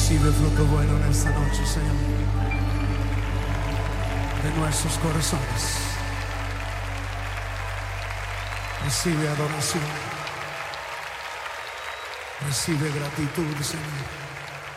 Recibe fruto bueno en esta noche, Señor, de nuestros corazones. Recibe adoración, recibe gratitud, Señor.